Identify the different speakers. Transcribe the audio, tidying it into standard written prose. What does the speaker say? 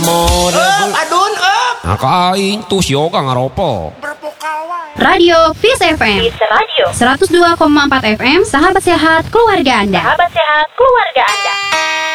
Speaker 1: Adun,
Speaker 2: Nah kaing tuh si Yoga ngaropo.
Speaker 3: Radio Fis FM 102,4 FM, sahabat sehat keluarga Anda.
Speaker 4: Sahabat sehat keluarga Anda.